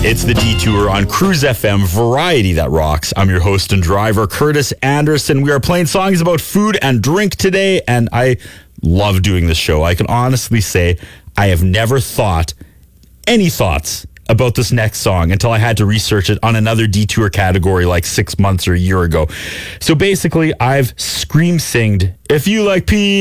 It's the Detour on Cruise FM, variety that rocks. I'm your host and driver, Curtis Anderson. We are playing songs about food and drink today, and I love doing this show. I can honestly say I have never thought any thoughts about this next song until I had to research it on another Detour category like 6 months or a year ago. So basically, I've scream-singed, "If you like pee